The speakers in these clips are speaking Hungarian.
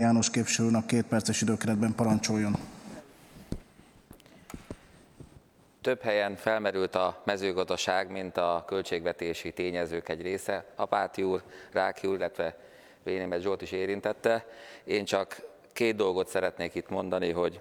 János képviselőnek 2 perces időkeretben parancsoljon. Több helyen felmerült a mezőgazdaság, mint a költségvetési tényezők egy része. Apáti úr, Ráki úr, illetve Vénémet Zsolt is érintette. Én csak 2 dolgot szeretnék itt mondani, hogy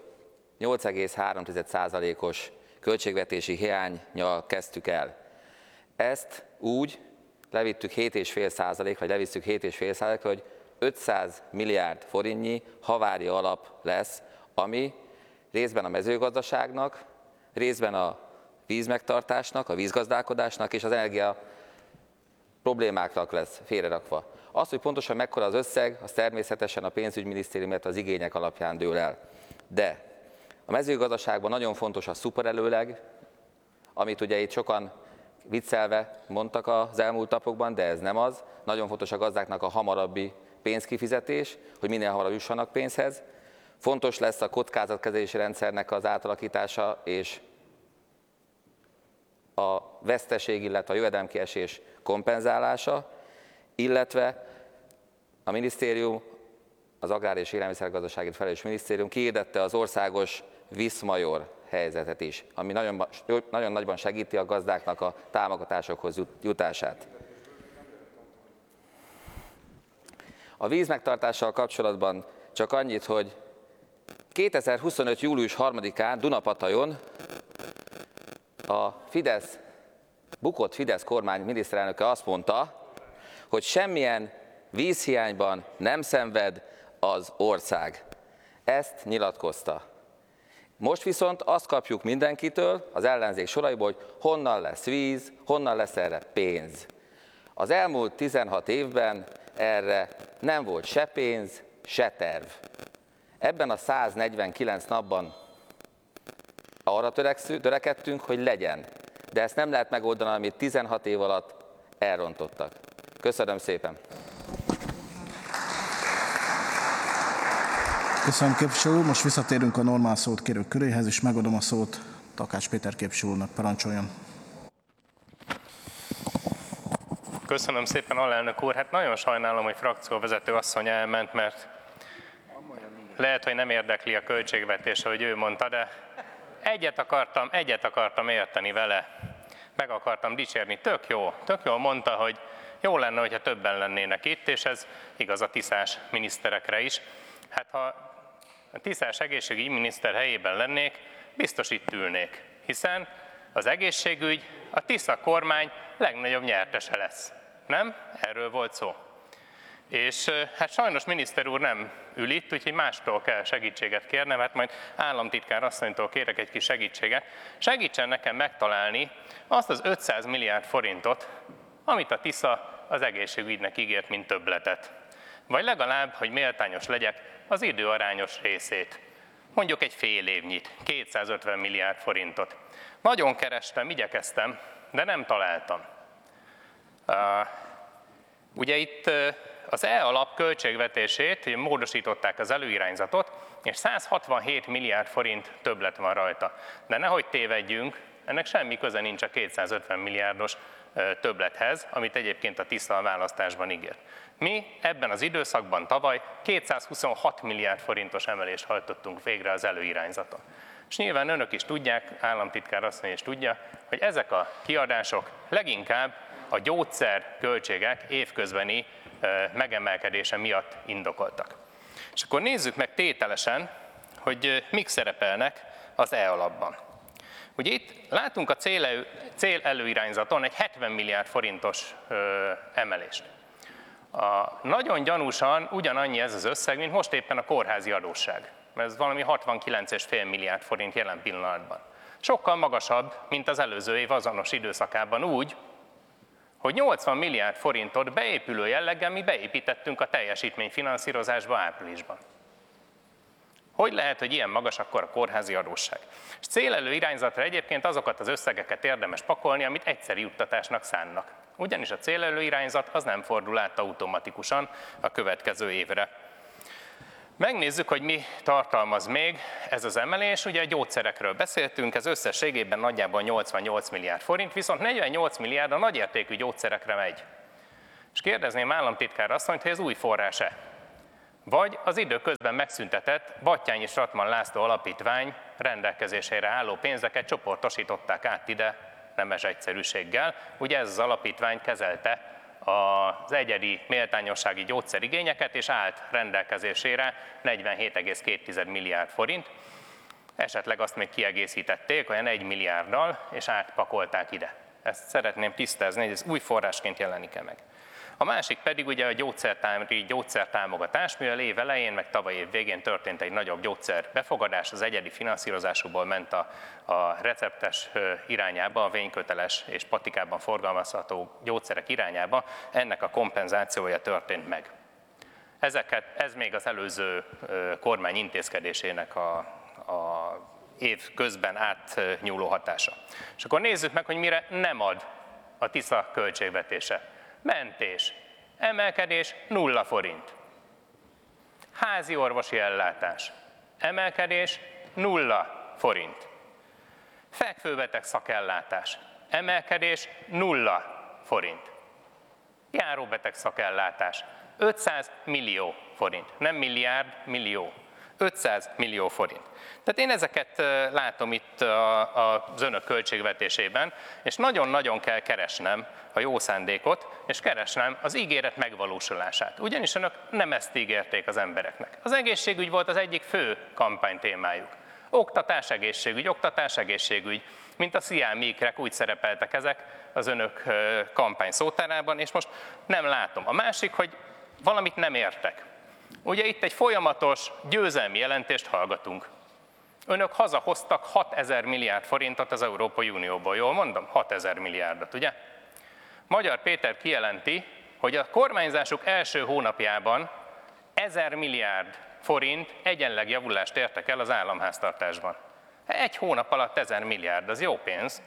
8,3%-os költségvetési hiánnyal kezdtük el. Ezt úgy levittük 7,5%, vagy levisszük 7,5%, hogy 500 milliárd forintnyi havária alap lesz, ami részben a mezőgazdaságnak, részben a vízmegtartásnak, a vízgazdálkodásnak és az energia problémáknak lesz félrerakva. Az, hogy pontosan mekkora az összeg, az természetesen a pénzügyminisztérium, illetve az igények alapján dől el. De a mezőgazdaságban nagyon fontos a szuperelőleg, amit ugye itt sokan viccelve mondtak az elmúlt napokban, de ez nem az. Nagyon fontos a gazdáknak a hamarabbi pénzkifizetés, hogy minél hamarabb jussanak pénzhez. Fontos lesz a kockázatkezelési rendszernek az átalakítása és a veszteség, illetve a jövedelemkiesés kompenzálása, illetve a minisztérium, az Agrár- és Élelmiszergazdaságért felelős minisztérium kihirdette az országos Viszmajor helyzetet is, ami nagyon nagyban segíti a gazdáknak a támogatásokhoz jutását. A vízmegtartással kapcsolatban csak annyit, hogy 2025. július 3-án Dunapatajon a bukott Fidesz kormány miniszterelnöke azt mondta, hogy semmilyen vízhiányban nem szenved az ország. Ezt nyilatkozta. Most viszont azt kapjuk mindenkitől, az ellenzék soraiból, hogy honnan lesz víz, honnan lesz erre pénz. Az elmúlt 16 évben erre nem volt se pénz, se terv. Ebben a 149 napban arra törekedtünk, hogy legyen. De ezt nem lehet megoldani, amit 16 év alatt elrontottak. Köszönöm szépen! Köszönöm, képviselő úr. Most visszatérünk a normál szót kérők köréhez, és megadom a szót Takács Péter képviselő úrnak. Parancsoljon! Köszönöm szépen, alelnök úr. Hát nagyon sajnálom, hogy frakcióvezető asszony elment, mert lehet, hogy nem érdekli a költségvetés, ahogy ő mondta, de egyet akartam érteni vele, meg akartam dicsérni. Tök jó mondta, hogy jó lenne, hogyha többen lennének itt, és ez igaz a tiszás miniszterekre is. Hát ha a tiszás egészségügyi miniszter helyében lennék, biztos itt ülnék, hiszen az egészségügy a Tisza kormány legnagyobb nyertese lesz. Nem? Erről volt szó. És hát sajnos miniszter úr nem ül itt, úgyhogy mástól kell segítséget kérnem, hát majd államtitkár asszonytól kérek egy kis segítséget. Segítsen nekem megtalálni azt az 500 milliárd forintot, amit a Tisza az egészségügynek ígért, mint többletet. Vagy legalább, hogy méltányos legyek, az időarányos részét. Mondjuk egy fél évnyit, 250 milliárd forintot. Nagyon kerestem, igyekeztem, de nem találtam. Ugye itt az E-alap költségvetését, módosították az előirányzatot, és 167 milliárd forint többlet van rajta. De nehogy tévedjünk, ennek semmi köze nincs a 250 milliárdos többlethez, amit egyébként a Tisza a választásban ígért. Mi ebben az időszakban tavaly 226 milliárd forintos emelést hajtottunk végre az előirányzaton. És nyilván önök is tudják, államtitkár asszony is tudja, hogy ezek a kiadások leginkább a gyógyszer költségek évközbeni megemelkedése miatt indokoltak. És akkor nézzük meg tételesen, hogy mik szerepelnek az E-alapban. Ugye itt látunk a cél előirányzaton egy 70 milliárd forintos emelést. Nagyon gyanúsan ugyanannyi ez az összeg, mint most éppen a kórházi adósság. Mert ez valami 69,5 milliárd forint jelen pillanatban. Sokkal magasabb, mint az előző év azonos időszakában úgy, hogy 80 milliárd forintot beépülő jelleggel mi beépítettünk a teljesítményfinanszírozásba áprilisban. Hogy lehet, hogy ilyen magas akkor a kórházi adósság? És célelő irányzatra egyébként azokat az összegeket érdemes pakolni, amit egyszeri juttatásnak szánnak. Ugyanis a célelő irányzat az nem fordul át automatikusan a következő évre. Megnézzük, hogy mi tartalmaz még ez az emelés. Ugye a gyógyszerekről beszéltünk, ez összességében nagyjából 88 milliárd forint, viszont 48 milliárd a nagyértékű gyógyszerekre megy. És kérdezném államtitkár asszonyt, hogy ez új forrás-e? vagy az időközben megszüntetett Batthyány és Rattmann László Alapítvány rendelkezésére álló pénzeket csoportosították át ide nemes egyszerűséggel. Ugye ez az alapítvány kezelte az egyedi méltányossági gyógyszerigényeket, és állt rendelkezésére 47,2 milliárd forint. Esetleg azt még kiegészítették olyan 1 milliárddal, és átpakolták ide. Ezt szeretném tisztázni, hogy ez új forrásként jelenik-e meg. A másik pedig ugye a gyógyszertámogatás, mivel év elején, meg tavaly év végén történt egy nagyobb gyógyszerbefogadás, az egyedi finanszírozásúból ment a receptes irányába, a vényköteles és patikában forgalmazható gyógyszerek irányába, ennek a kompenzációja történt meg. Ez még az előző kormány intézkedésének a év közben átnyúló hatása. És akkor nézzük meg, hogy mire nem ad a Tisza költségvetése. Mentés, emelkedés 0 forint. Házi orvosi ellátás, emelkedés 0 forint. Fekvőbeteg szakellátás, emelkedés 0 forint. Járóbeteg szakellátás, 500 millió forint, nem milliárd, millió. 500 millió forint. Tehát én ezeket látom itt az önök költségvetésében, és nagyon-nagyon kell keresnem a jó szándékot, és keresnem az ígéret megvalósulását. Ugyanis önök nem ezt ígérték az embereknek. Az egészségügy volt az egyik fő kampánytémájuk. Oktatás, egészségügy, mint a sziámikrek, úgy szerepeltek ezek az önök kampány szótárában, és most nem látom. A másik, hogy valamit nem értek. Ugye itt egy folyamatos győzelmi jelentést hallgatunk. Önök hazahoztak 6000 milliárd forintot az Európai Unióból, jól mondom? 6000 milliárdot, ugye? Magyar Péter kijelenti, hogy a kormányzásuk első hónapjában 1000 milliárd forint egyenleg javulást értek el az államháztartásban. Egy hónap alatt 1000 milliárd, az jó pénz.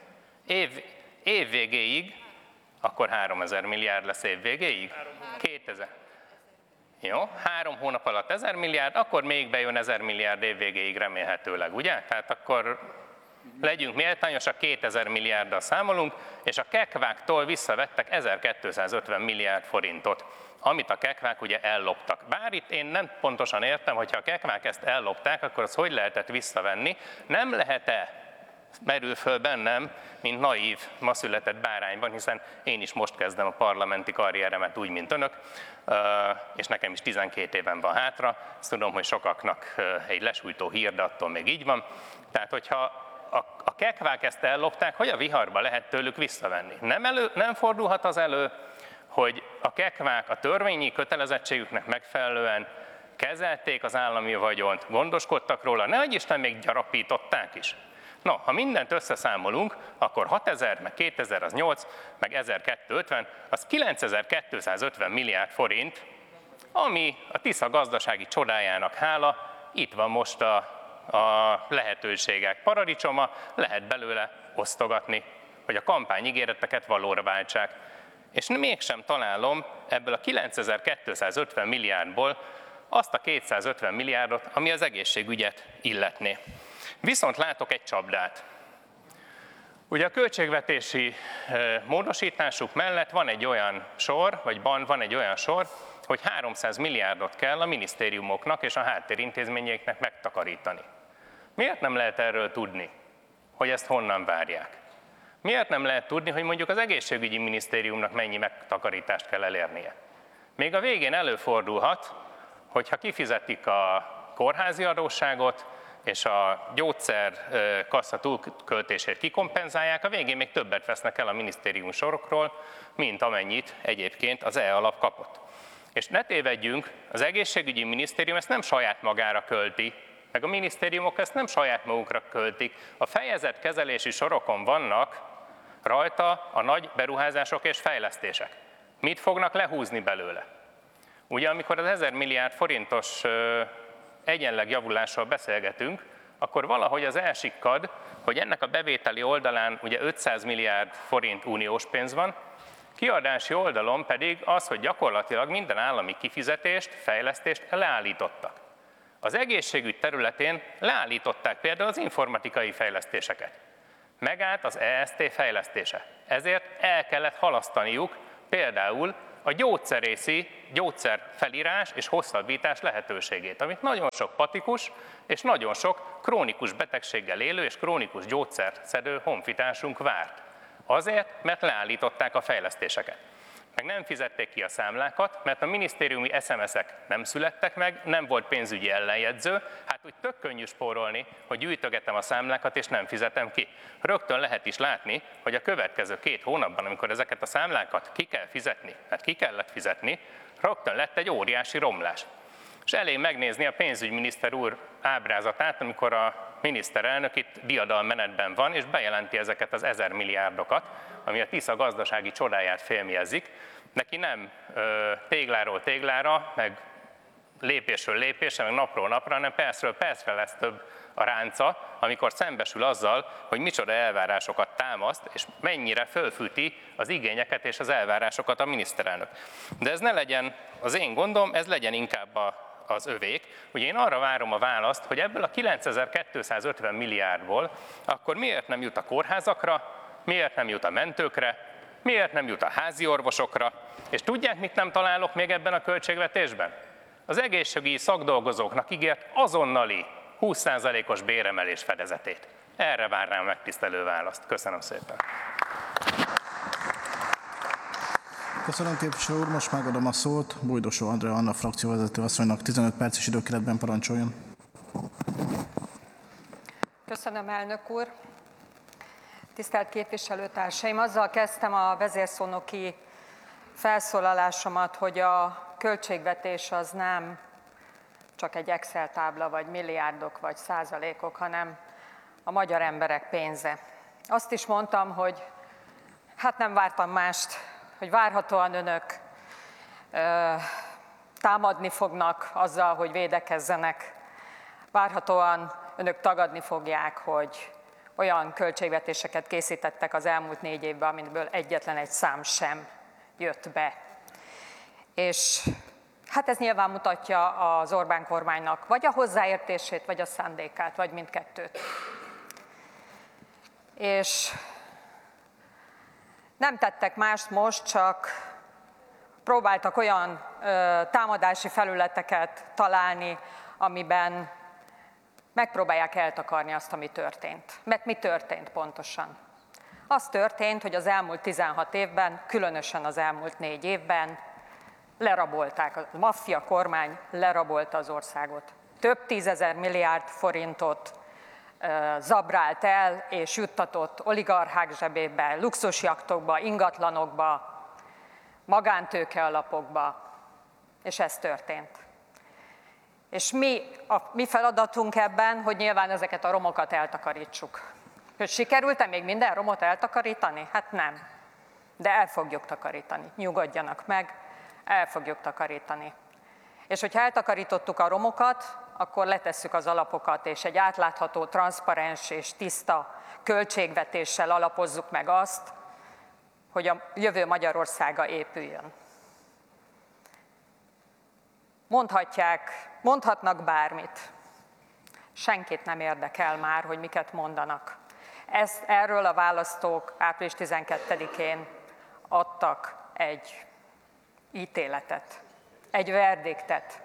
Év végéig, akkor 3000 milliárd lesz év végéig? 2000. Jó, 3 hónap alatt 1000 milliárd, akkor még bejön 1000 milliárd év végéig remélhetőleg, ugye? Tehát akkor legyünk méltányosak, 2000 milliárddal számolunk, és a kekváktól visszavettek 1250 milliárd forintot, amit a kekvák ugye elloptak. Bár itt én nem pontosan értem, hogyha a kekvák ezt ellopták, akkor az hogy lehetett visszavenni? Nem lehet-e? Merül föl bennem, mint naív, ma született bárányban, hiszen én is most kezdem a parlamenti karrieremet úgy, mint önök, és nekem is 12 éven van hátra. Ezt tudom, hogy sokaknak egy lesújtó hír, de attól még így van. Tehát, hogyha a kekvák ezt ellopták, hogy a viharba lehet tőlük visszavenni? Nem fordulhat az elő, hogy a kekvák a törvényi kötelezettségüknek megfelelően kezelték az állami vagyont, gondoskodtak róla, nehogy Isten még gyarapították is. No, ha mindent összeszámolunk, akkor 6000, meg 2000 az 8, meg 1250, az 9250 milliárd forint, ami a Tisza gazdasági csodájának hála, itt van most a lehetőségek paradicsoma, lehet belőle osztogatni, hogy a kampányígéreteket valóra váltsák. És mégsem találom ebből a 9250 milliárdból azt a 250 milliárdot, ami az egészségügyet illetné. Viszont látok egy csapdát. Ugye a költségvetési módosításuk mellett van egy olyan sor, hogy 300 milliárdot kell a minisztériumoknak és a háttérintézményeknek megtakarítani. Miért nem lehet erről tudni, hogy ezt honnan várják? Miért nem lehet tudni, hogy mondjuk az egészségügyi minisztériumnak mennyi megtakarítást kell elérnie? Még a végén előfordulhat, hogyha kifizetik a kórházi adósságot, és a gyógyszerkassa túlköltését kikompenzálják, a végén még többet vesznek el a minisztérium sorokról, mint amennyit egyébként az E-alap kapott. És ne tévedjünk, az egészségügyi minisztérium ezt nem saját magára költi, meg a minisztériumok ezt nem saját magukra költik. A fejezetkezelési sorokon vannak rajta a nagy beruházások és fejlesztések. Mit fognak lehúzni belőle? Ugye amikor az 1000 milliárd forintos egyenleg javulásról beszélgetünk, akkor valahogy az elsikkad, hogy ennek a bevételi oldalán ugye 500 milliárd forint uniós pénz van, kiadási oldalon pedig az, hogy gyakorlatilag minden állami kifizetést, fejlesztést leállítottak. Az egészségügy területén leállították például az informatikai fejlesztéseket. Megállt az EST fejlesztése. Ezért el kellett halasztaniuk például a gyógyszerfelírás és hosszabbítás lehetőségét, amit nagyon sok patikus és nagyon sok krónikus betegséggel élő és krónikus gyógyszerszedő honfitársunk várt. Azért, mert leállították a fejlesztéseket. Meg nem fizették ki a számlákat, mert a minisztériumi SMS-ek nem születtek meg, nem volt pénzügyi ellenjegyző, hát úgy tök könnyű spórolni, hogy gyűjtögetem a számlákat és nem fizetem ki. Rögtön lehet is látni, hogy a következő 2 hónapban, amikor ezeket a számlákat ki kell fizetni, mert ki kellett fizetni, rögtön lett egy óriási romlás. És elég megnézni a pénzügyminiszter úr ábrázatát, amikor a miniszterelnök itt diadalmenetben van, és bejelenti ezeket az 1000 milliárdokat, ami a Tisza gazdasági csodáját fémjelzik. Neki nem tégláról téglára, meg lépésről lépésre, meg napról napra, hanem percről percre lesz több a ránca, amikor szembesül azzal, hogy micsoda elvárásokat támaszt, és mennyire fölfűti az igényeket és az elvárásokat a miniszterelnök. De ez ne legyen az én gondom, ez legyen inkább az övék. Ugye én arra várom a választ, hogy ebből a 9250 milliárdból akkor miért nem jut a kórházakra, miért nem jut a mentőkre, miért nem jut a házi orvosokra, és tudják, mit nem találok még ebben a költségvetésben? Az egészségügyi szakdolgozóknak ígért azonnali 20%-os béremelés fedezetét. Erre várnám megtisztelő választ. Köszönöm szépen. Köszönöm, képviselő úr. Most megadom a szót Bújdosó Andrea Anna frakcióvezető asszonynak. 15 perces időkeretben parancsoljon. Köszönöm, elnök úr. Tisztelt képviselőtársaim, azzal kezdtem a vezérszónoki felszólalásomat, hogy a költségvetés az nem csak egy Excel tábla, vagy milliárdok, vagy százalékok, hanem a magyar emberek pénze. Azt is mondtam, hogy hát nem vártam mást, hogy várhatóan önök támadni fognak azzal, hogy védekezzenek. Várhatóan önök tagadni fogják, hogy olyan költségvetéseket készítettek az elmúlt 4 évben, amiből egyetlen egy szám sem jött be. És hát ez nyilván mutatja az Orbán kormánynak vagy a hozzáértését, vagy a szándékát, vagy mindkettőt. És nem tettek mást most, csak próbáltak olyan támadási felületeket találni, amiben megpróbálják eltakarni azt, ami történt. Mert mi történt pontosan? Az történt, hogy az elmúlt 16 évben, különösen az elmúlt 4 évben lerabolták, a maffia kormány lerabolta az országot. Több 10 000 milliárd forintot zabrált el és juttatott oligarchák zsebébe, luxusjachtokba, ingatlanokba, magántőke alapokba, és ez történt. És mi feladatunk ebben, hogy nyilván ezeket a romokat eltakarítsuk. Hogy sikerült-e még minden romot eltakarítani? Hát nem. De el fogjuk takarítani. Nyugodjanak meg, el fogjuk takarítani. És hogyha eltakarítottuk a romokat, akkor letesszük az alapokat, és egy átlátható, transzparens és tiszta költségvetéssel alapozzuk meg azt, hogy a jövő Magyarországa épüljön. Mondhatnak bármit. Senkit nem érdekel már, hogy miket mondanak. Erről a választók április 12-én adtak egy ítéletet, egy verdiktet.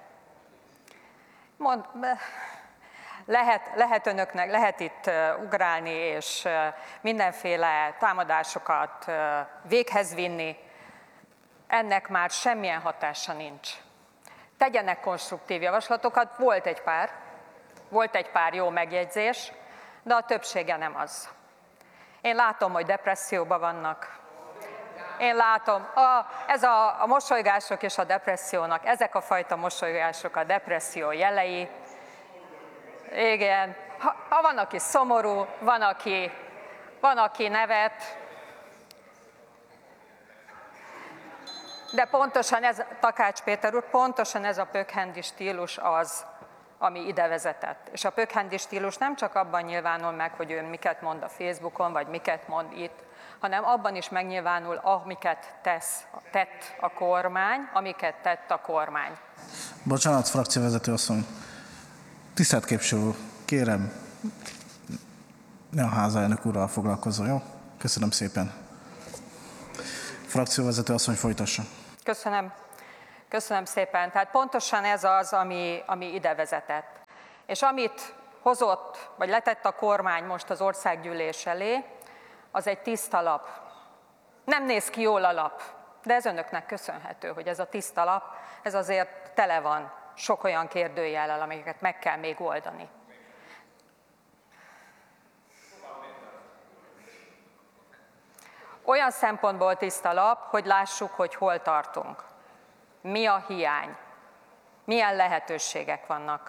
Lehet itt ugrálni, és mindenféle támadásokat véghez vinni. Ennek már semmilyen hatása nincs. Tegyenek konstruktív javaslatokat, volt egy pár jó megjegyzés, de a többsége nem az. Én látom, hogy depresszióban vannak. Én látom, ez a mosolygások és a depressziónak, ezek a fajta mosolygások a depresszió jelei. Igen, van, aki szomorú, van, aki nevet, de pontosan ez, Takács Péter úr, pontosan ez a pökhendi stílus az, ami ide vezetett. És a pökhendi stílus nem csak abban nyilvánul meg, hogy ő miket mond a Facebookon, vagy miket mond itt, hanem abban is megnyilvánul, amiket tett a kormány. Bocsánat, frakcióvezető asszony. Tisztelt képviselő úr, kérem, ne a házelnök úrral foglalkozzon, jó? Köszönöm szépen. Frakcióvezető asszony folytassa. Köszönöm szépen. Tehát pontosan ez az, ami ide vezetett. És amit hozott, vagy letett a kormány most az országgyűlés elé, az egy tiszta lap. Nem néz ki jól a lap, de ez önöknek köszönhető, hogy ez a tiszta lap, ez azért tele van sok olyan kérdőjellel, amiket meg kell még oldani. Olyan szempontból tiszta lap, hogy lássuk, hogy hol tartunk. Mi a hiány? Milyen lehetőségek vannak?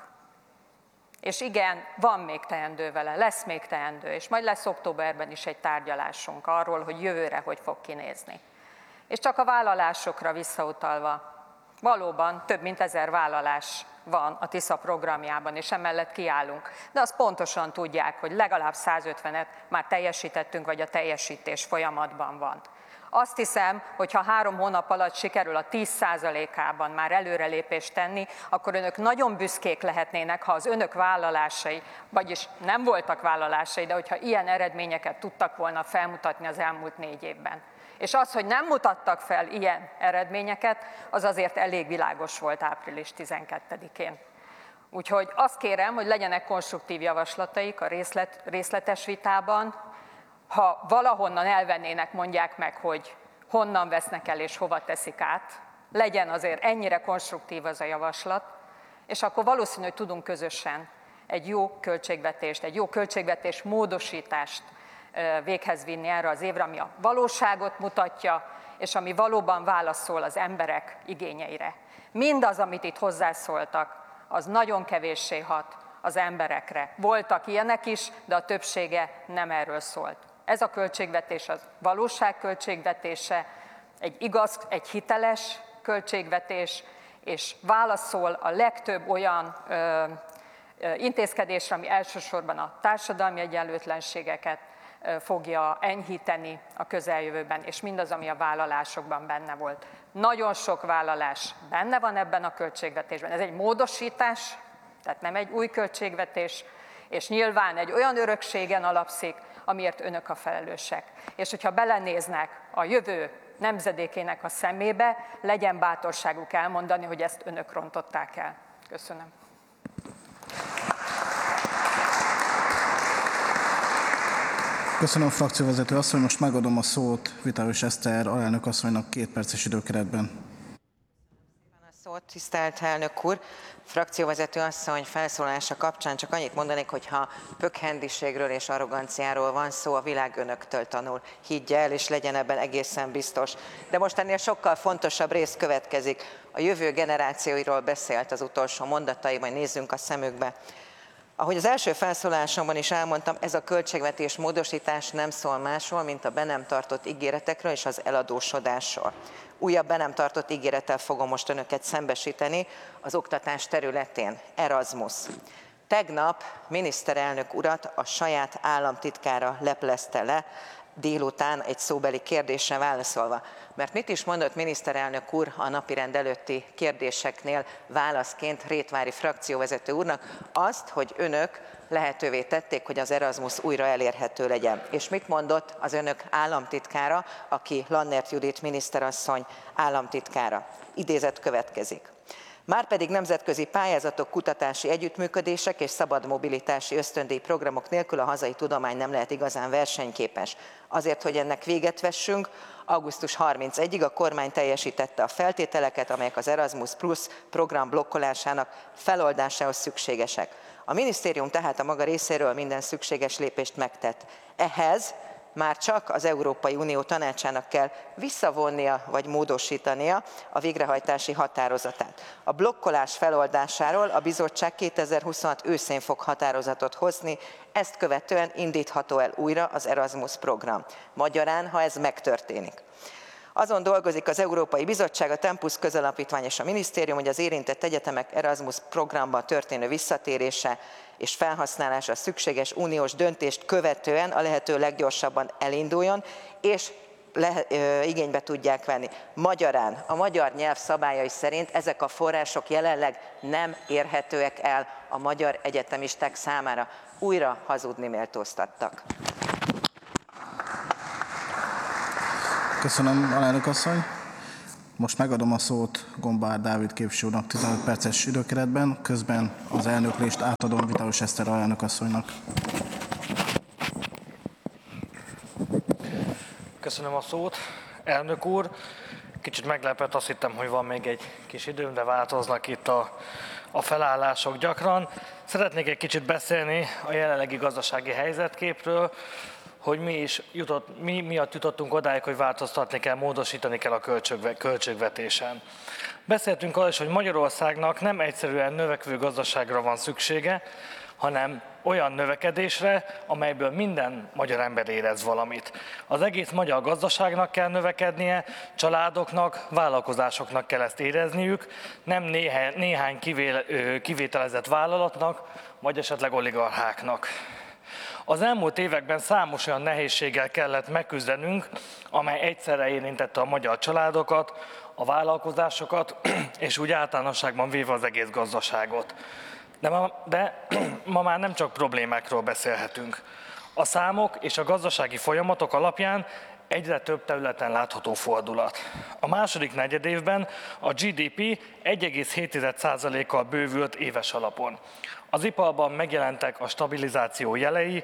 És igen, van még teendő vele, lesz még teendő, és majd lesz októberben is egy tárgyalásunk arról, hogy jövőre hogy fog kinézni. És csak a vállalásokra visszautalva, valóban több mint 1000 vállalás van a TISZA programjában, és emellett kiállunk. De azt pontosan tudják, hogy legalább 150-et már teljesítettünk, vagy a teljesítés folyamatban van. Azt hiszem, hogy ha 3 hónap alatt sikerül a 10%-ában már előrelépést tenni, akkor önök nagyon büszkék lehetnének, ha az önök vállalásai, vagyis nem voltak vállalásai, de hogyha ilyen eredményeket tudtak volna felmutatni az elmúlt 4 évben. És az, hogy nem mutattak fel ilyen eredményeket, az azért elég világos volt április 12-én. Úgyhogy azt kérem, hogy legyenek konstruktív javaslataik a részletes vitában. Ha valahonnan elvennének, mondják meg, hogy honnan vesznek el és hova teszik át. Legyen azért ennyire konstruktív az a javaslat, és akkor valószínű, hogy tudunk közösen egy jó költségvetést, egy jó költségvetés módosítást véghez vinni erre az évre, ami a valóságot mutatja, és ami valóban válaszol az emberek igényeire. Mindaz, amit itt hozzászóltak, az nagyon kevéssé hat az emberekre. Voltak ilyenek is, de a többsége nem erről szólt. Ez a költségvetés az valóság költségvetése, egy igaz, egy hiteles költségvetés, és válaszol a legtöbb olyan intézkedésre, ami elsősorban a társadalmi egyenlőtlenségeket fogja enyhíteni a közeljövőben, és mindaz, ami a vállalásokban benne volt. Nagyon sok vállalás benne van ebben a költségvetésben. Ez egy módosítás, tehát nem egy új költségvetés, és nyilván egy olyan örökségen alapszik, amiért önök a felelősek. És hogyha belenéznek a jövő nemzedékének a szemébe, legyen bátorságuk elmondani, hogy ezt önök rontották el. Köszönöm. Köszönöm, frakcióvezető asszony. Most megadom a szót Vitályos Eszter alelnök asszonynak 2 perces időkeretben. Tisztelt elnök úr! Frakcióvezető asszony felszólalása kapcsán csak annyit mondanék, hogy ha pökhendiségről és arroganciáról van szó, a világ önöktől tanul. Higgye el, és legyen ebben egészen biztos. De most ennél sokkal fontosabb rész következik. A jövő generációiról beszélt az utolsó mondatai, majd nézzünk a szemükbe. Ahogy az első felszólásomban is elmondtam, ez a költségvetés módosítás nem szól másról, mint a be nem tartott ígéretekről és az eladósodásról. Újabb be nem tartott ígérettel fogom most önöket szembesíteni az oktatás területén. Erasmus. Tegnap miniszterelnök urat a saját államtitkára leplezte le, délután egy szóbeli kérdésre válaszolva. Mert mit is mondott miniszterelnök úr a napirend előtti kérdéseknél válaszként Rétvári frakcióvezető úrnak? Azt, hogy önök lehetővé tették, hogy az Erasmus újra elérhető legyen. És mit mondott az önök államtitkára, aki Lannert Judit miniszterasszony államtitkára? Idézet következik. Márpedig nemzetközi pályázatok, kutatási együttműködések és szabad mobilitási ösztöndíj programok nélkül a hazai tudomány nem lehet igazán versenyképes. Azért, hogy ennek véget vessünk, augusztus 31-ig a kormány teljesítette a feltételeket, amelyek az Erasmus Plus program blokkolásának feloldásához szükségesek. A minisztérium tehát a maga részéről minden szükséges lépést megtett. Ehhez már csak az Európai Unió tanácsának kell visszavonnia vagy módosítania a végrehajtási határozatát. A blokkolás feloldásáról a bizottság 2026 őszén fog határozatot hozni, ezt követően indítható el újra az Erasmus program. Magyarán, ha ez megtörténik. Azon dolgozik az Európai Bizottság, a Tempus Közalapítvány és a Minisztérium, hogy az érintett egyetemek Erasmus programba történő visszatérése és felhasználása szükséges uniós döntést követően a lehető leggyorsabban elinduljon, és igénybe tudják venni. Magyarán, a magyar nyelv szabályai szerint ezek a források jelenleg nem érhetőek el a magyar egyetemisták számára. Újra hazudni méltóztattak. Köszönöm, alelnök asszony. Most megadom a szót Gombár Dávid képviselő úrnak 15 perces időkeretben, közben az elnöklést átadom Vitáros Eszter alelnökasszonynak. Köszönöm a szót, elnök úr. Kicsit meglepett, azt hittem, hogy van még egy kis időm, de változnak itt a felállások gyakran. Szeretnék egy kicsit beszélni a jelenlegi gazdasági helyzetképről, hogy mi miatt jutottunk odáig, hogy változtatni kell, módosítani kell a költségvetésen. Beszéltünk arról is, hogy Magyarországnak nem egyszerűen növekvő gazdaságra van szüksége, hanem olyan növekedésre, amelyből minden magyar ember érez valamit. Az egész magyar gazdaságnak kell növekednie, családoknak, vállalkozásoknak kell ezt érezniük, nem néhány kivételezett vállalatnak, vagy esetleg oligarcháknak. Az elmúlt években számos olyan nehézséggel kellett megküzdenünk, amely egyszerre érintette a magyar családokat, a vállalkozásokat, és úgy általánosságban véve az egész gazdaságot. De ma már nem csak problémákról beszélhetünk. A számok és a gazdasági folyamatok alapján egyre több területen látható fordulat. A második negyedévben a GDP 1,7%-kal bővült éves alapon. Az iparban megjelentek a stabilizáció jelei,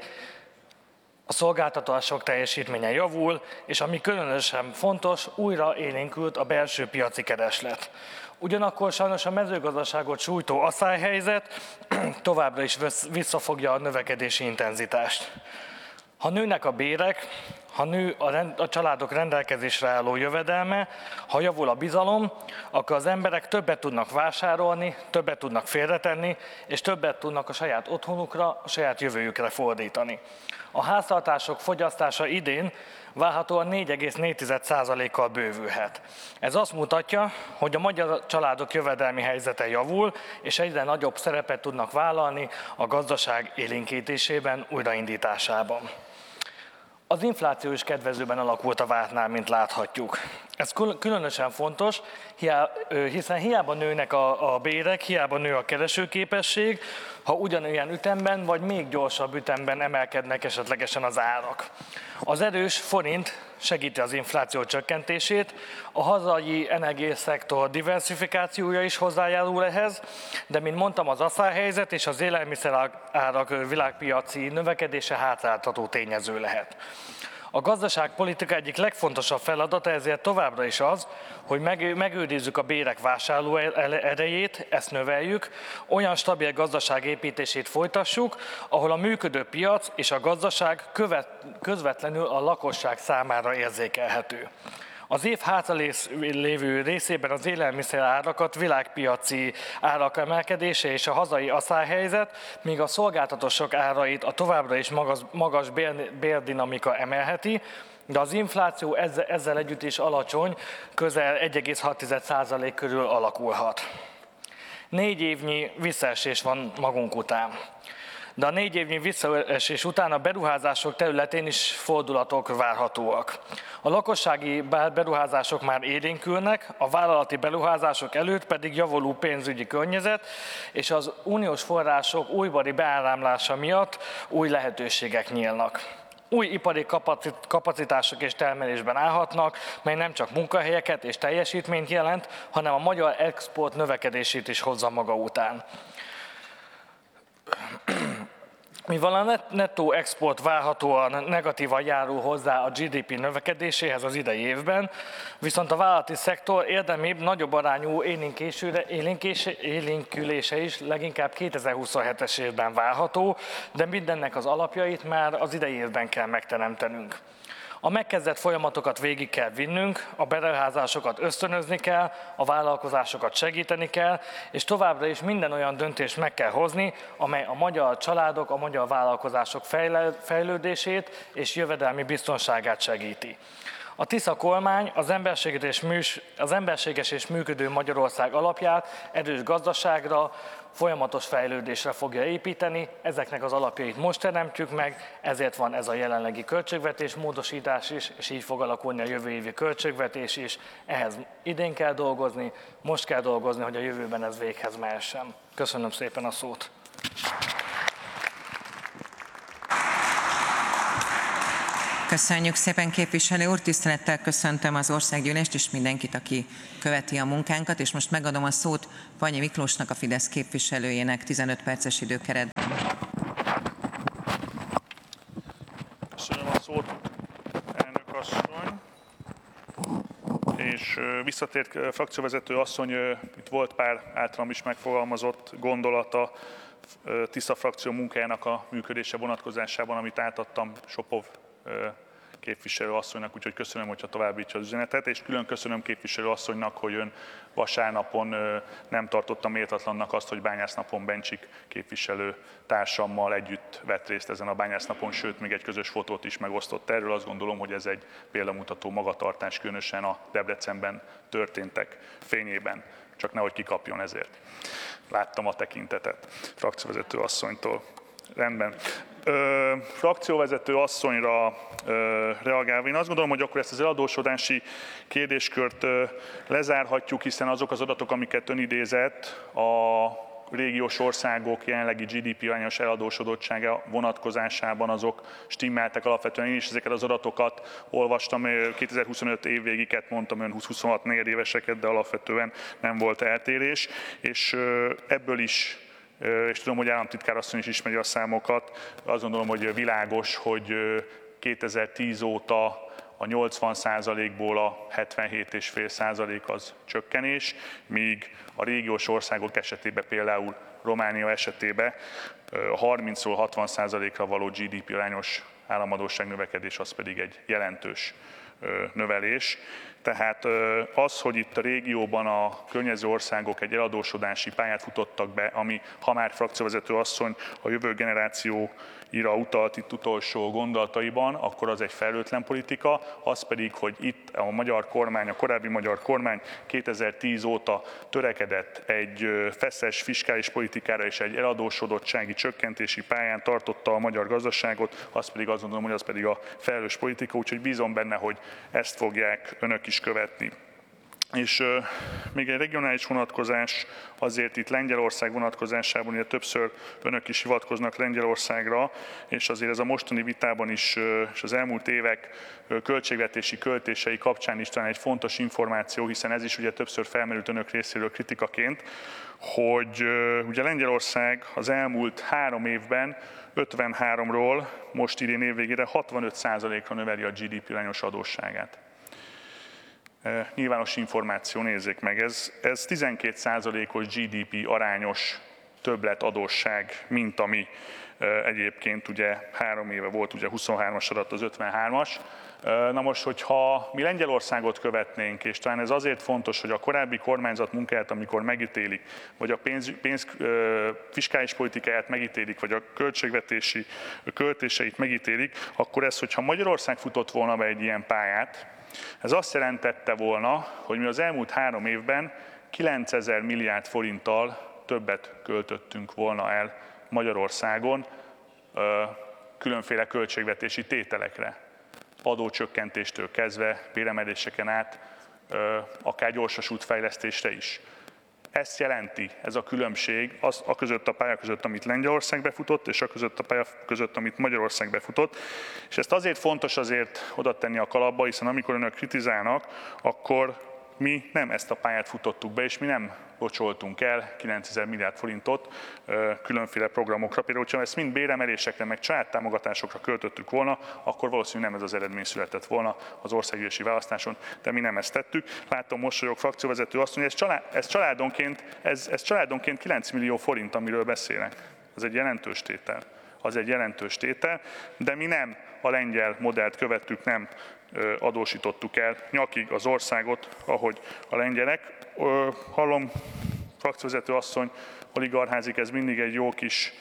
a szolgáltatások teljesítménye javul, és ami különösen fontos, újra élénkült a belső piaci kereslet. Ugyanakkor sajnos a mezőgazdaságot sújtó asszályhelyzet továbbra is visszafogja a növekedési intenzitást. Ha nőnek a bérek, ha nő a családok rendelkezésre álló jövedelme, ha javul a bizalom, akkor az emberek többet tudnak vásárolni, többet tudnak félretenni, és többet tudnak a saját otthonukra, a saját jövőjükre fordítani. A háztartások fogyasztása idén várhatóan 4,4%-kal bővülhet. Ez azt mutatja, hogy a magyar családok jövedelmi helyzete javul, és egyre nagyobb szerepet tudnak vállalni a gazdaság élénkítésében, újraindításában. Az infláció is kedvezőben alakult a vártnál, mint láthatjuk. Ez különösen fontos, hiszen hiába nőnek a bérek, hiába nő a keresőképesség, ha ugyanolyan ütemben vagy még gyorsabb ütemben emelkednek esetlegesen az árak. Az erős forint segíti az infláció csökkentését, a hazai energiaszektor diversifikációja is hozzájárul ehhez, de mint mondtam, az asszályhelyzet és az élelmiszerárak világpiaci növekedése hátráltató tényező lehet. A gazdaságpolitika egyik legfontosabb feladata ezért továbbra is az, hogy megőrizzük a bérek vásárló erejét, ezt növeljük, olyan stabil gazdaság építését folytassuk, ahol a működő piac és a gazdaság közvetlenül a lakosság számára érzékelhető. Az év hátralévő részében az élelmiszer árakat világpiaci árak emelkedése és a hazai asszályhelyzet, míg a szolgáltatások árait a továbbra is magas bérdinamika emelheti, de az infláció ezzel együtt is alacsony, közel 1,6% körül alakulhat. 4 évnyi visszaesés van magunk után. De a 4 évnyi visszaesés után a beruházások területén is fordulatok várhatóak. A lakossági beruházások már élénkülnek, a vállalati beruházások előtt pedig javuló pénzügyi környezet, és az uniós források újbóli beáramlása miatt új lehetőségek nyílnak. Új ipari kapacitások és termelésben állhatnak, mely nem csak munkahelyeket és teljesítményt jelent, hanem a magyar export növekedését is hozza maga után. Mivel a nettó export várhatóan negatívan járul hozzá a GDP növekedéséhez az idei évben, viszont a vállalati szektor érdemibb, nagyobb arányú élénkülése is leginkább 2027-es évben várható, de mindennek az alapjait már az idei évben kell megteremtenünk. A megkezdett folyamatokat végig kell vinnünk, a beruházásokat ösztönözni kell, a vállalkozásokat segíteni kell, és továbbra is minden olyan döntést meg kell hozni, amely a magyar családok, a magyar vállalkozások fejlődését és jövedelmi biztonságát segíti. A Tisza kormány az emberséges és működő Magyarország alapját erős gazdaságra, folyamatos fejlődésre fogja építeni, ezeknek az alapjait most teremtjük meg, ezért van ez a jelenlegi költségvetés módosítás is, és így fog alakulni a jövő évi költségvetés is. Ehhez idén kell dolgozni, most kell dolgozni, hogy a jövőben ez véghez mehessen. Köszönöm szépen a szót! Köszönjük szépen, képviselő úr, tisztelettel köszöntöm az országgyűlést és mindenkit, aki követi a munkánkat, és most megadom a szót Vanyi Miklósnak, a Fidesz képviselőjének 15 perces időkeretben. Köszönöm a szót, elnök asszony. És visszatért frakcióvezető asszony, itt volt pár általam is megfogalmazott gondolata Tisza frakció munkájának a működése vonatkozásában, amit átadtam Sopov képviselő asszonynak, úgyhogy köszönöm, hogyha továbbítja az üzenetet, és külön köszönöm képviselő asszonynak, hogy ön vasárnapon nem tartotta méltatlannak azt, hogy bányásznapon Bencsik képviselő társammal együtt vett részt ezen a bányásznapon, sőt, még egy közös fotót is megosztott erről. Azt gondolom, hogy ez egy példamutató magatartás, különösen a Debrecenben történtek fényében. Csak nehogy kikapjon ezért. Láttam a tekintetet frakcióvezető asszonytól. Rendben. Frakcióvezető asszonyra reagálva, én azt gondolom, hogy akkor ezt az eladósodási kérdéskört lezárhatjuk, hiszen azok az adatok, amiket ön idézett, a régiós országok jelenlegi GDP arányos eladósodottsága vonatkozásában azok stimmeltek alapvetően. Én is ezeket az adatokat olvastam, 2025 év végiket mondtam, ön 20-26 negyedéveseket, de alapvetően nem volt eltérés, és ebből is, és tudom, hogy államtitkár asszony is ismeri a számokat, azt gondolom, hogy világos, hogy 2010 óta a 80%-ból a 77,5% az csökkenés, míg a régiós országok esetében, például Románia esetében a 30-ról 60%-ra való GDP arányos államadósság növekedés az pedig egy jelentős növelés. Tehát az, hogy itt a régióban a környező országok egy eladósodási pályát futottak be, ami, ha már frakcióvezető asszony a jövő generációira utalt itt utolsó gondolataiban, akkor az egy felelőtlen politika, az pedig, hogy itt a magyar kormány, a korábbi magyar kormány 2010 óta törekedett egy feszes fiskális politikára és egy eladósodottsági csökkentési pályán tartotta a magyar gazdaságot, az pedig azt gondolom, hogy az pedig a felelős politika, úgyhogy bízom benne, hogy ezt fogják önök is követni. És még egy regionális vonatkozás, azért itt Lengyelország vonatkozásában, ugye többször önök is hivatkoznak Lengyelországra, és azért ez a mostani vitában is, és az elmúlt évek költségvetési költései kapcsán is talán egy fontos információ, hiszen ez is ugye többször felmerült önök részéről kritikaként, hogy ugye Lengyelország az elmúlt 3 évben 53-ról most idén év végére 65%-ra növeli a GDP arányos adósságát. Nyilvános információ, nézzék meg, ez 12%-os GDP arányos többletadósság, mint ami egyébként ugye 3 éve volt, ugye 23-as adat az 53-as. Na most, hogyha mi Lengyelországot követnénk, és talán ez azért fontos, hogy a korábbi kormányzat munkáját, amikor megítélik, vagy a fiskális politikáját megítélik, vagy a költségvetési költéseit megítélik, akkor ez, hogyha Magyarország futott volna be egy ilyen pályát, ez azt jelentette volna, hogy mi az elmúlt 3 évben 9000 milliárd forinttal többet költöttünk volna el Magyarországon különféle költségvetési tételekre. Adócsökkentéstől kezdve, béremeléseken át, akár gyorsasult fejlesztésre is. Ezt jelenti ez a különbség a között a pálya között, amit Lengyelország befutott, és a között a pálya között, amit Magyarország befutott. És ezt azért fontos oda tenni a kalapba, hiszen amikor önök kritizálnak, akkor mi nem ezt a pályát futottuk be, és mi nem locsoltunk el 9000 milliárd forintot különféle programokra. Például, ha ezt mind béremelésekre, meg családtámogatásokra költöttük volna, akkor valószínűleg nem ez az eredmény született volna az országgyűlési választáson, de mi nem ezt tettük. Látom, mosolyog frakcióvezető azt mondja, ez családonként 9 millió forint, amiről beszélek. Ez egy jelentős tétel. Az egy jelentős tétel, de mi nem a lengyel modellt követtük, nem adósítottuk el nyakig az országot, ahogy a lengyelek. Hallom, frakcióvezető asszony, oligarcházik, ez mindig egy jó kis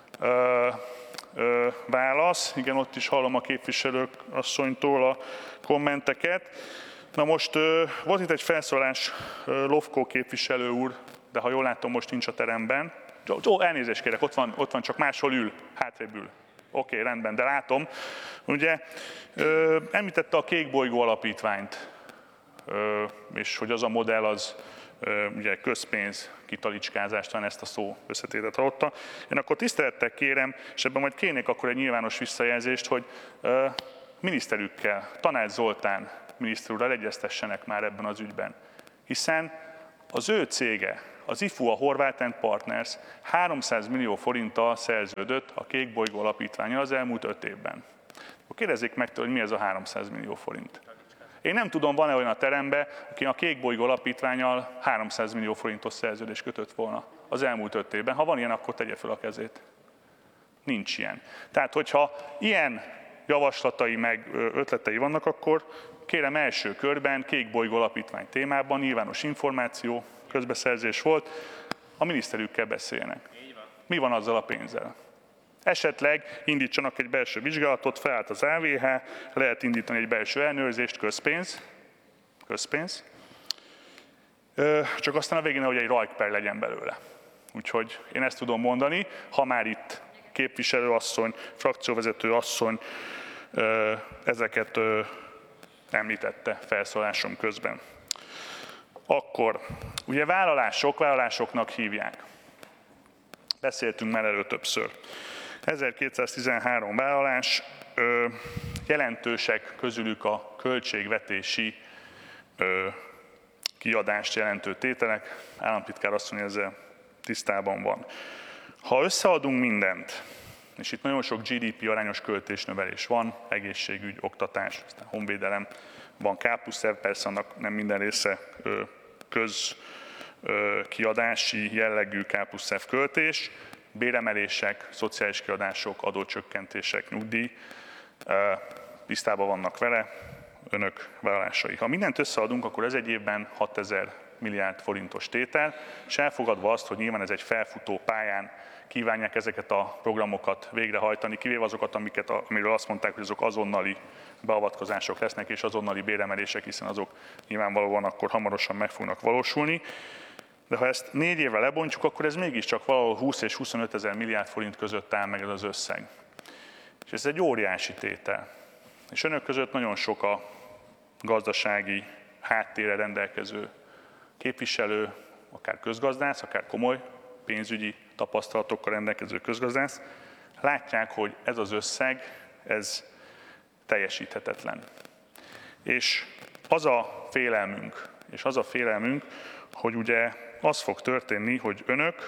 válasz. Igen, ott is hallom a képviselők asszonytól a kommenteket. Na most volt itt egy felszólás, Lovkó képviselő úr, de ha jól látom, most nincs a teremben. Elnézést kérek, ott van, csak máshol ül, hátrébb ül. Oké, rendben, de látom. Ugye említette a Kék Bolygó Alapítványt, és hogy az a modell az ugye közpénz kitalicskázást, van ezt a szó összetétet hallotta. Én akkor tisztelettel kérem, és ebben majd kérnék akkor egy nyilvános visszajelzést, hogy miniszterükkel, Tanács Zoltán miniszter úrral egyeztessenek már ebben az ügyben. Hiszen az ő cége, az IFU, a Horváth & Partners 300 millió forinttal szerződött a Kékbolygó Alapítvánnyal az elmúlt 5 évben. Akkor kérdezzék meg tőle, hogy mi ez a 300 millió forint. Én nem tudom, van-e olyan a teremben, aki a Kékbolygó Alapítvánnyal 300 millió forintos szerződést kötött volna az elmúlt 5 évben. Ha van ilyen, akkor tegye fel a kezét. Nincs ilyen. Tehát, hogyha ilyen javaslatai meg ötletei vannak, akkor kérem első körben Kékbolygó Alapítvány témában, nyilvános információ, közbeszerzés volt, a miniszterükkel beszéljenek. Mi van azzal a pénzzel? Esetleg indítsanak egy belső vizsgálatot, felállt az AVH, lehet indítani egy belső ellenőrzést, közpénz. Csak aztán a végén, hogy egy rajkper legyen belőle. Úgyhogy én ezt tudom mondani, ha már itt képviselőasszony, frakcióvezető asszony ezeket említette felszólásom közben. Akkor, ugye vállalásoknak hívják. Beszéltünk már erről többször. 1213 vállalás, jelentősek közülük a költségvetési kiadást jelentő tételek, államtitkár asszony ezzel tisztában van. Ha összeadunk mindent, és itt nagyon sok GDP arányos költésnövelés van, egészségügy, oktatás, aztán honvédelem, van K+F, persze annak nem minden része közkiadási jellegű K+F költés, béremelések, szociális kiadások, adócsökkentések, nyugdíj, tisztában vannak vele önök vállalásai. Ha mindent összeadunk, akkor ez egy évben 6000 milliárd forintos tétel, és elfogadva azt, hogy nyilván ez egy felfutó pályán kívánják ezeket a programokat végrehajtani, kivéve azokat, amiről azt mondták, hogy azok azonnali beavatkozások lesznek, és azonnali béremelések, hiszen azok nyilvánvalóan akkor hamarosan meg fognak valósulni. De ha ezt 4 évre lebontjuk, akkor ez mégiscsak valahol 20 és 25 ezer milliárd forint között áll meg ez az összeg. És ez egy óriási tétel. És önök között nagyon sok a gazdasági háttérrel rendelkező képviselő, akár közgazdász, akár komoly pénzügyi tapasztalatokkal rendelkező közgazdász, látják, hogy ez az összeg, ez teljesíthetetlen. És az a félelmünk, hogy ugye az fog történni, hogy önök,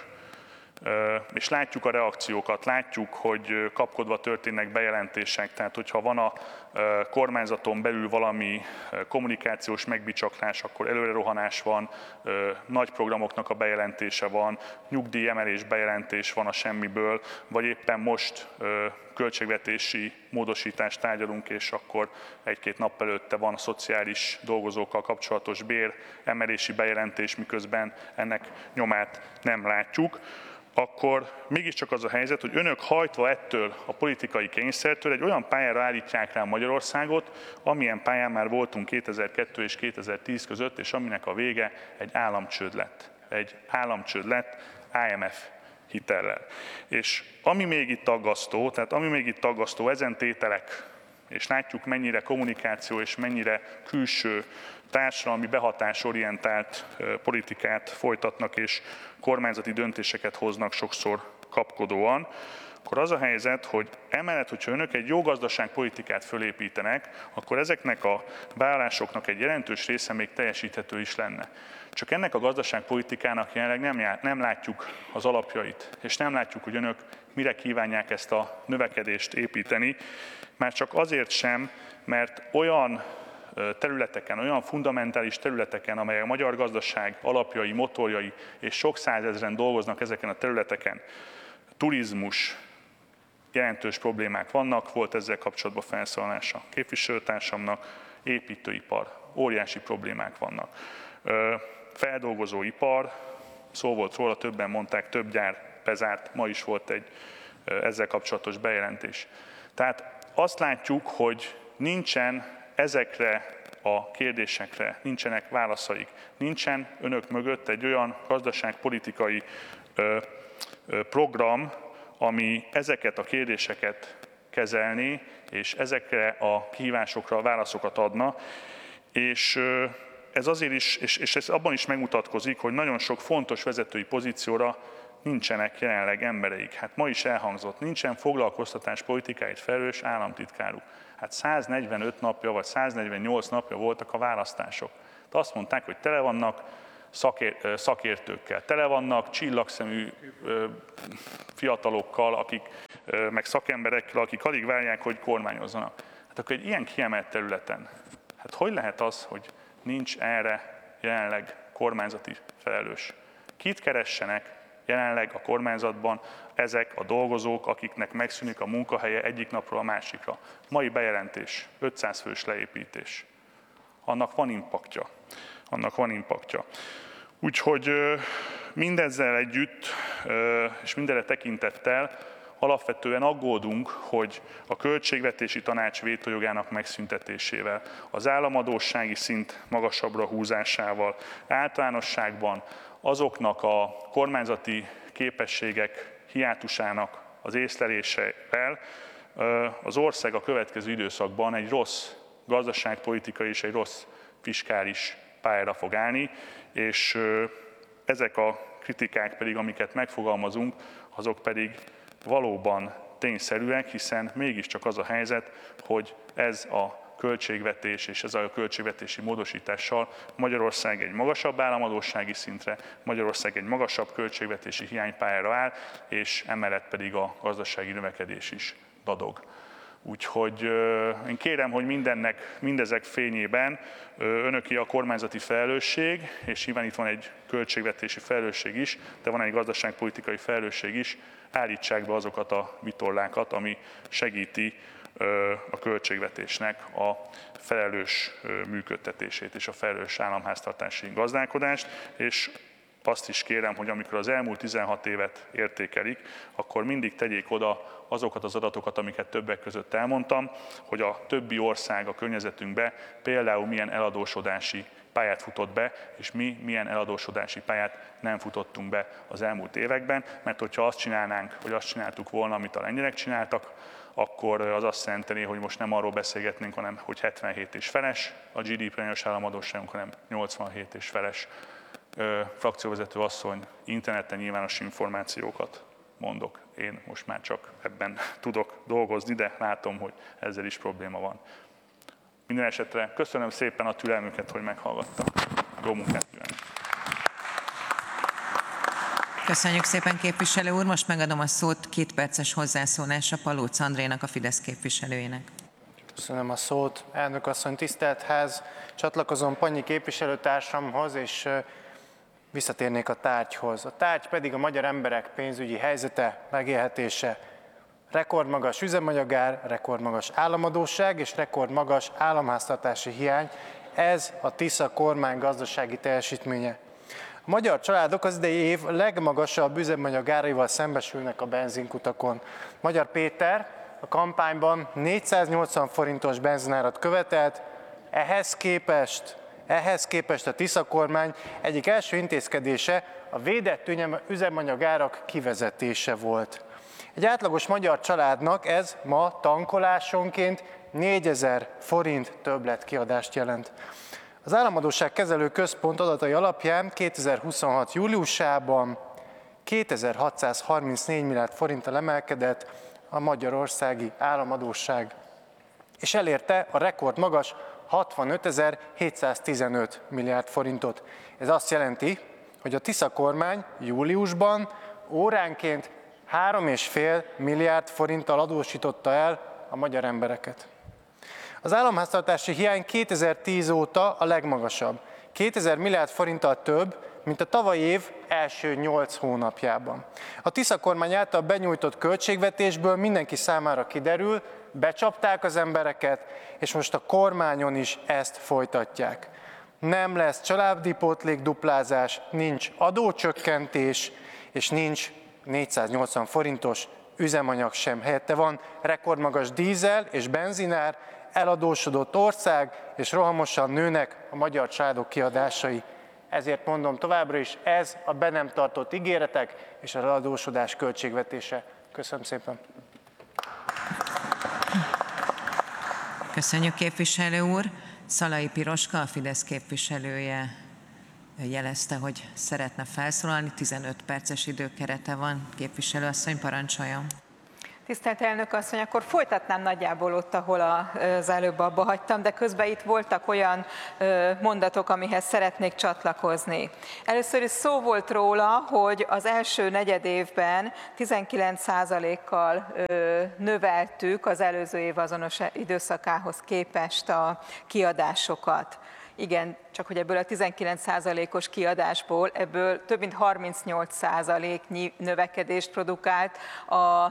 és látjuk a reakciókat, látjuk, hogy kapkodva történnek bejelentések, tehát hogyha van a kormányzaton belül valami kommunikációs megbicsaklás, akkor előrerohanás van, nagy programoknak a bejelentése van, nyugdíjemelés bejelentés van a semmiből, vagy éppen most költségvetési módosítást tárgyalunk, és akkor 1-2 nap előtte van a szociális dolgozókkal kapcsolatos béremelési bejelentés, miközben ennek nyomát nem látjuk, akkor mégiscsak az a helyzet, hogy önök hajtva ettől a politikai kényszertől egy olyan pályára állítják rá Magyarországot, amilyen pályán már voltunk 2002 és 2010 között, és aminek a vége egy államcsőd lett. Egy államcsőd lett IMF hitellel. És ami még itt aggasztó, ezen tételek, és látjuk mennyire kommunikáció és mennyire külső társadalmi behatásorientált politikát folytatnak és kormányzati döntéseket hoznak sokszor kapkodóan, akkor az a helyzet, hogy emellett, hogyha önök egy jó gazdaságpolitikát fölépítenek, akkor ezeknek a vállalásoknak egy jelentős része még teljesíthető is lenne. Csak ennek a gazdaságpolitikának jelenleg nem látjuk az alapjait, és nem látjuk, hogy önök mire kívánják ezt a növekedést építeni, már csak azért sem, mert olyan területeken, olyan fundamentális területeken, amelyek a magyar gazdaság alapjai, motorjai, és sok százezren dolgoznak ezeken a területeken, turizmus, jelentős problémák vannak, volt ezzel kapcsolatban felszólalása képviselőtársamnak, építőipar, óriási problémák vannak. Feldolgozóipar, szó volt róla, többen mondták, több gyár bezárt, ma is volt egy ezzel kapcsolatos bejelentés. Tehát azt látjuk, hogy nincsen ezekre a kérdésekre, nincsenek válaszaik. Nincsen önök mögött egy olyan gazdaságpolitikai program, ami ezeket a kérdéseket kezelni, és ezekre a kihívásokra válaszokat adna, és ez azért is, és ez abban is megmutatkozik, hogy nagyon sok fontos vezetői pozícióra nincsenek jelenleg embereik. Hát ma is elhangzott, nincsen foglalkoztatáspolitikáért felelős államtitkáruk. Hát 145 napja vagy 148 napja voltak a választások. De azt mondták, hogy tele vannak szakértőkkel, tele vannak csillagszemű fiatalokkal, meg szakemberekkel, akik alig várják, hogy kormányozzanak. Hát akkor egy ilyen kiemelt területen, hát hogy lehet az, hogy nincs erre jelenleg kormányzati felelős? Kit keressenek jelenleg a kormányzatban ezek a dolgozók, akiknek megszűnik a munkahelye egyik napról a másikra? Mai bejelentés, 500 fős leépítés. Annak van impaktja. Úgyhogy mindezzel együtt, és mindenre tekintettel alapvetően aggódunk, hogy a költségvetési tanács vétójogának megszüntetésével, az államadóssági szint magasabbra húzásával, általánosságban azoknak a kormányzati képességek hiátusának az észlelésével az ország a következő időszakban egy rossz gazdaságpolitikai és egy rossz fiskális pályára fog állni, és ezek a kritikák pedig, amiket megfogalmazunk, azok pedig valóban tényszerűek, hiszen mégiscsak az a helyzet, hogy ez a költségvetés és ez a költségvetési módosítással Magyarország egy magasabb államadóssági szintre, Magyarország egy magasabb költségvetési hiánypályára áll, és emellett pedig a gazdasági növekedés is dadog. Úgyhogy én kérem, hogy mindezek fényében önöké a kormányzati felelősség, és nyilván itt van egy költségvetési felelősség is, de van egy gazdaságpolitikai felelősség is, állítsák be azokat a vitorlákat, ami segíti a költségvetésnek a felelős működtetését és a felelős államháztartási gazdálkodást, és azt is kérem, hogy amikor az elmúlt 16 évet értékelik, akkor mindig tegyék oda azokat az adatokat, amiket többek között elmondtam, hogy a többi ország a környezetünkbe például milyen eladósodási pályát futott be, és mi milyen eladósodási pályát nem futottunk be az elmúlt években, mert hogyha azt csinálnánk, vagy azt csináltuk volna, amit a lengyelek csináltak, akkor az azt jelenteni, hogy most nem arról beszélgetnénk, hanem hogy 77 és feles a GDP arányos államadósságunk, hanem 87 és feles. Frakcióvezető asszony, interneten nyilvános információkat mondok. Én most már csak ebben tudok dolgozni, de látom, hogy ezzel is probléma van. Minden esetre köszönöm szépen a türelmüket, hogy meghallgattak. Jó munkát kívánok! Köszönjük szépen, képviselő úr. Most megadom a szót 2 perces hozzászólásra Palóc Andrénak, a Fidesz képviselőjének. Köszönöm a szót. Elnök asszony, tisztelt ház! Csatlakozom Pannyi képviselőtársamhoz, és visszatérnék a tárgyhoz. A tárgy pedig a magyar emberek pénzügyi helyzete, megélhetése. Rekordmagas üzemanyagár, rekordmagas államadósság és rekordmagas államháztartási hiány. Ez a Tisza kormány gazdasági teljesítménye. A magyar családok az idei év legmagasabb üzemanyagáraival szembesülnek a benzinkutakon. Magyar Péter a kampányban 480 forintos benzinárat követelt, ehhez képest a Tisza kormány egyik első intézkedése a védett üzemanyagárak kivezetése volt. Egy átlagos magyar családnak ez ma tankolásonként 4000 forint többletkiadást jelent. Az Államadósságkezelő Központ adatai alapján 2026. júliusában 2634 milliárd forinttal emelkedett a magyarországi államadósság, és elérte a rekordmagas 65.715 milliárd forintot. Ez azt jelenti, hogy a Tisza kormány júliusban óránként 3,5 milliárd forinttal adósította el a magyar embereket. Az államháztartási hiány 2010 óta a legmagasabb. 2000 milliárd forinttal több, mint a tavalyi év első 8 hónapjában. A Tisza kormány által benyújtott költségvetésből mindenki számára kiderül, becsapták az embereket, és most a kormányon is ezt folytatják. Nem lesz családi pótlék duplázás, nincs adócsökkentés, és nincs 480 forintos üzemanyag sem. Helyette van rekordmagas dízel és benzinár, eladósodott ország, és rohamosan nőnek a magyar családok kiadásai. Ezért mondom továbbra is, ez a be nem tartott ígéretek és az eladósodás költségvetése. Köszönöm szépen! Köszönjük, képviselő úr. Szalai Piroska, a Fidesz képviselője jelezte, hogy szeretne felszólalni. 15 perces időkerete van. Képviselő asszony, parancsoljon. Tisztelt elnök asszony, akkor folytatnám nagyjából ott, ahol az előbb abba hagytam, de közben itt voltak olyan mondatok, amihez szeretnék csatlakozni. Először is szó volt róla, hogy az első negyedévben 19%-kal növeltük az előző év azonos időszakához képest a kiadásokat. Igen, csak hogy ebből a 19%-os kiadásból, ebből több mint 38%-nyi növekedést produkált a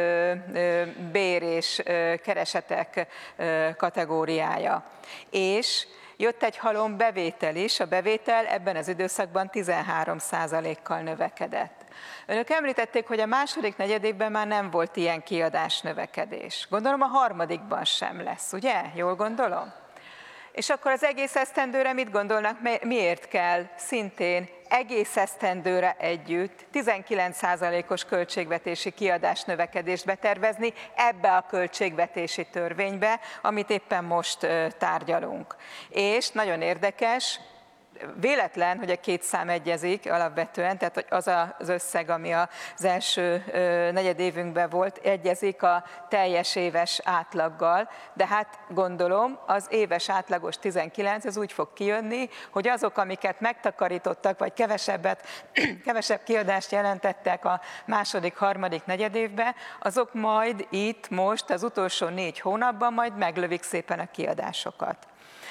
bér és keresetek kategóriája. És jött egy halom bevétel is, a bevétel ebben az időszakban 13%-kal növekedett. Önök említették, hogy a második negyedévben már nem volt ilyen kiadás növekedés. Gondolom a harmadikban sem lesz, ugye? Jól gondolom? És akkor az egész esztendőre mit gondolnak, miért kell szintén egész esztendőre együtt 19%-os költségvetési kiadás növekedést betervezni ebbe a költségvetési törvénybe, amit éppen most tárgyalunk. És nagyon érdekes, véletlen, hogy a két szám egyezik alapvetően, tehát az az összeg, ami az első negyedévünkben volt, egyezik a teljes éves átlaggal, de hát gondolom az éves átlagos 19, ez úgy fog kijönni, hogy azok, amiket megtakarítottak, vagy kevesebb kiadást jelentettek a második, harmadik negyedévben, azok majd itt most az utolsó 4 hónapban majd meglövik szépen a kiadásokat.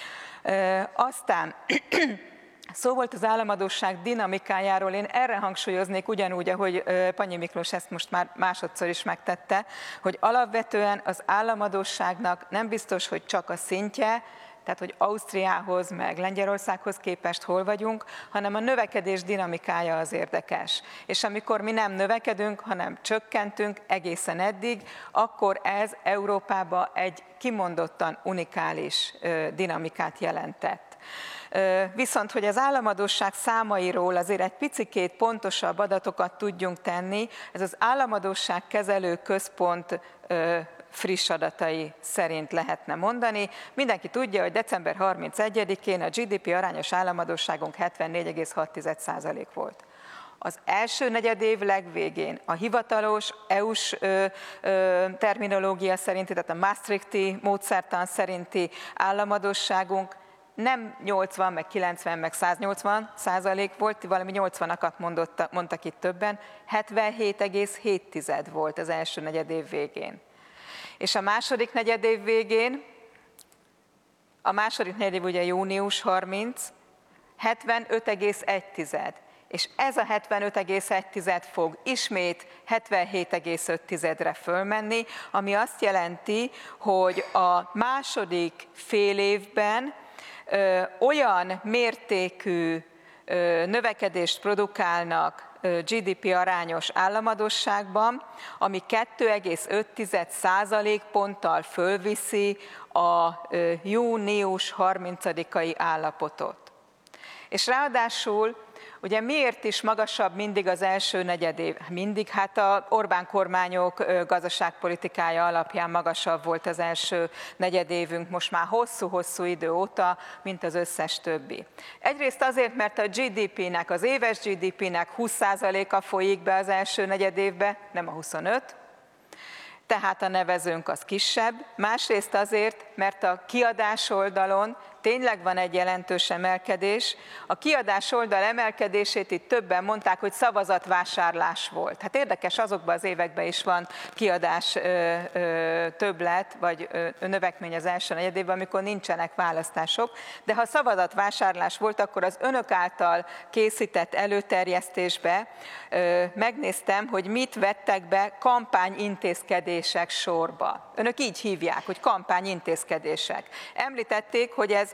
Aztán szó volt az államadósság dinamikájáról, én erre hangsúlyoznék ugyanúgy, ahogy Pannyi Miklós ezt most már másodszor is megtette, hogy alapvetően az államadósságnak nem biztos, hogy csak a szintje, tehát hogy Ausztriához, meg Lengyelországhoz képest hol vagyunk, hanem a növekedés dinamikája az érdekes. És amikor mi nem növekedünk, hanem csökkentünk egészen eddig, akkor ez Európában egy kimondottan unikális dinamikát jelentett. Viszont, hogy az államadósság számairól azért egy picikét pontosabb adatokat tudjunk tenni, ez az államadósság kezelő központ friss adatai szerint lehetne mondani. Mindenki tudja, hogy december 31-én a GDP arányos államadósságunk 74,6% volt. Az első negyedév legvégén a hivatalos EU-s terminológia szerinti, tehát a Maastrichti módszertan szerinti államadósságunk nem 80, meg 90, meg 180% volt, valami 80-akat mondtak itt többen, 77,7 volt az első negyedév végén. És a második negyedév végén, a második negyedév ugye június 30, 75,1. És ez a 75,1 fog ismét 77,5-re fölmenni, ami azt jelenti, hogy a második fél évben olyan mértékű növekedést produkálnak GDP arányos államadósságban, ami 2,5 ponttal fölviszi a június 30-ai állapotot. És ráadásul ugye miért is magasabb mindig az első negyedév? Mindig, hát a Orbán kormányok gazdaságpolitikája alapján magasabb volt az első negyedévünk most már hosszú-hosszú idő óta, mint az összes többi. Egyrészt azért, mert a GDP-nek, az éves GDP-nek 20%-a folyik be az első negyedévbe, nem a 25, tehát a nevezőnk az kisebb. Másrészt azért, mert a kiadás oldalon tényleg van egy jelentős emelkedés. A kiadás oldal emelkedését itt többen mondták, hogy szavazatvásárlás volt. Hát érdekes, azokban az években is van kiadás többlet, vagy növekmény az első negyedévben, amikor nincsenek választások. De ha szavazatvásárlás volt, akkor az önök által készített előterjesztésbe megnéztem, hogy mit vettek be kampányintézkedések sorba. Önök így hívják, hogy kampányintézkedések. Említették, hogy ez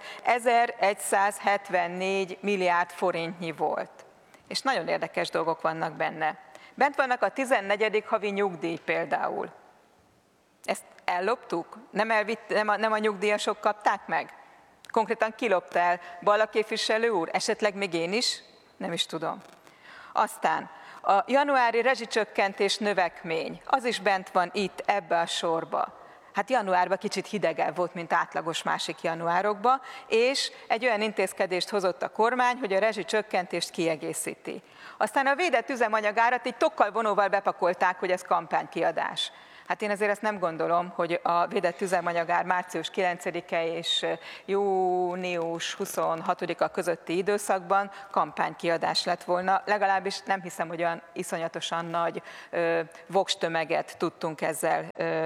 1174 milliárd forintnyi volt. És nagyon érdekes dolgok vannak benne. Bent vannak a 14. havi nyugdíj például. Ezt elloptuk? Nem a nyugdíjasok kapták meg? Konkrétan kilopta el Balla képviselő úr? Esetleg még én is? Nem is tudom. Aztán a januári rezsicsökkentés növekmény, az is bent van itt ebbe a sorba. Hát januárban kicsit hidegebb volt, mint átlagos másik januárokban, és egy olyan intézkedést hozott a kormány, hogy a rezsicsökkentést kiegészíti. Aztán a védett üzemanyagárat így tokkal vonóval bepakolták, hogy ez kampánykiadás. Hát én azért ezt nem gondolom, hogy a védett üzemanyagár március 9-e és június 26-a közötti időszakban kampánykiadás lett volna. Legalábbis nem hiszem, hogy olyan iszonyatosan nagy vokstömeget tudtunk ezzel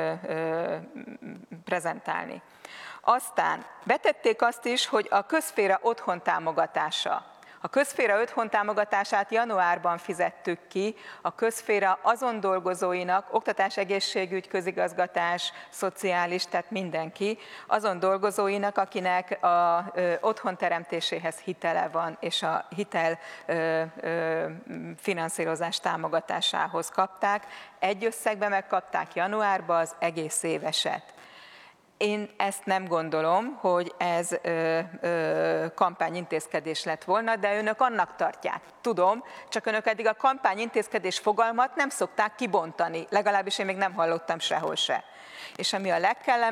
prezentálni. Aztán betették azt is, hogy a közszféra otthon támogatása. A közszféra otthon támogatását januárban fizettük ki a közszféra azon dolgozóinak, oktatás, egészségügy, közigazgatás, szociális, tehát mindenki, azon dolgozóinak, akinek a otthon teremtéséhez hitele van, és a hitel finanszírozás támogatásához kapták. Egy összegben megkapták januárban az egész éveset. Én ezt nem gondolom, hogy ez kampányintézkedés lett volna, de önök annak tartják. Tudom, csak önök eddig a kampányintézkedés fogalmat nem szokták kibontani, legalábbis én még nem hallottam sehol se. És ami a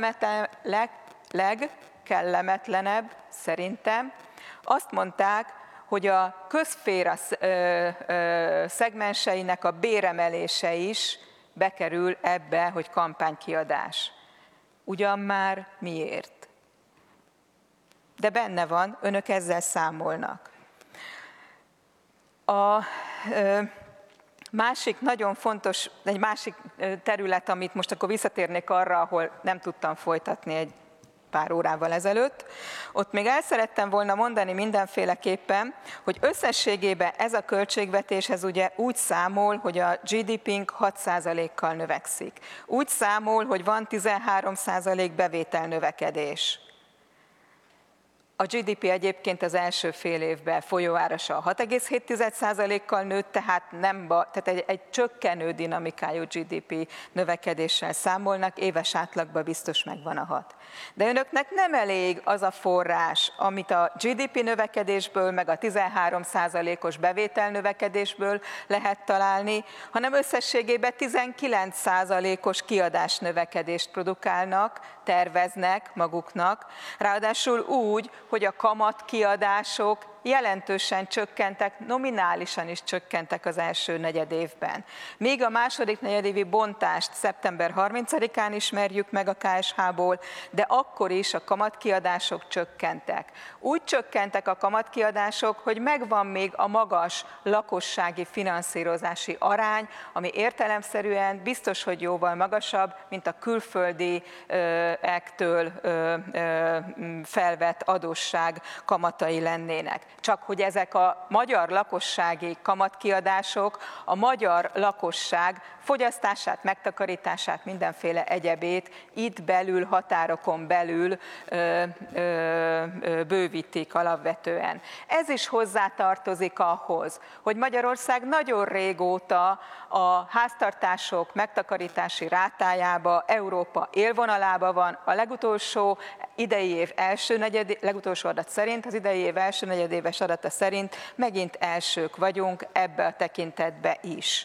legkellemetlenebb szerintem, azt mondták, hogy a közszféra szegmenseinek a béremelése is bekerül ebbe, hogy kampánykiadás. Ugyan már miért? De benne van, önök ezzel számolnak. A másik nagyon fontos, egy másik terület, amit most akkor visszatérnék arra, ahol nem tudtam folytatni egy pár órával ezelőtt, ott még el szerettem volna mondani mindenféleképpen, hogy összességében ez a költségvetéshez ugye úgy számol, hogy a GDP-nk 6%-kal növekszik. Úgy számol, hogy van 13% bevételnövekedés. A GDP egyébként az első fél évben folyóárasan 6,7%-kal nőtt, tehát egy csökkenő dinamikájú GDP növekedéssel számolnak, éves átlagban biztos megvan a 6. De önöknek nem elég az a forrás, amit a GDP növekedésből, meg a 13%-os bevételnövekedésből lehet találni, hanem összességében 19%-os kiadásnövekedést produkálnak, terveznek maguknak, ráadásul úgy, hogy a kamatkiadások jelentősen csökkentek, nominálisan is csökkentek az első negyedévben. Még a második negyedévi bontást szeptember 30-án ismerjük meg a KSH-ból, de akkor is a kamatkiadások csökkentek. Úgy csökkentek a kamatkiadások, hogy megvan még a magas lakossági finanszírozási arány, ami értelemszerűen biztos, hogy jóval magasabb, mint a külföldiektől felvett adósság kamatai lennének. Csak hogy ezek a magyar lakossági kamatkiadások a magyar lakosság fogyasztását, megtakarítását, mindenféle egyebét itt belül, határokon belül bővítik alapvetően. Ez is hozzátartozik ahhoz, hogy Magyarország nagyon régóta a háztartások megtakarítási rátájába, Európa élvonalába van, a legutolsó idei év legutolsó adat szerint, az idei év első negyedéves adata szerint megint elsők vagyunk ebbe a tekintetbe is.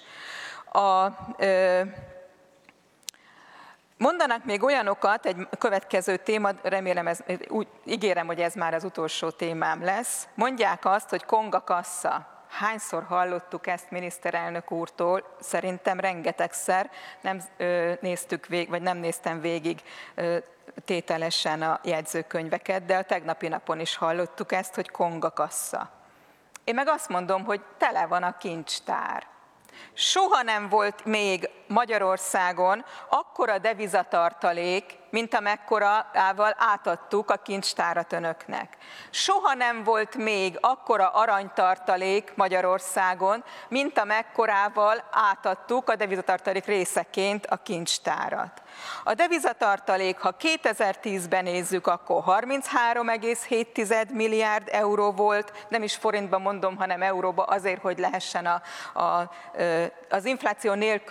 Mondanak még olyanokat, egy következő téma, remélem, ígérem, hogy ez már az utolsó témám lesz. Mondják azt, hogy kongakassa. Hányszor hallottuk ezt miniszterelnök úrtól? Szerintem rengetegszer, nem néztük végig, vagy nem néztem végig tételesen a jegyzőkönyveket, de a tegnapi napon is hallottuk ezt, hogy kongakassa. Én meg azt mondom, hogy tele van a kincstár. Soha nem volt még Magyarországon akkora devizatartalék, mint amekkorával átadtuk a kincstárat önöknek. Soha nem volt még akkora aranytartalék Magyarországon, mint amekkorával átadtuk a devizatartalék részeként a kincstárat. A devizatartalék, ha 2010-ben nézzük, akkor 33,7 milliárd euró volt, nem is forintban mondom, hanem euróba, azért, hogy lehessen az infláció nélküli verzió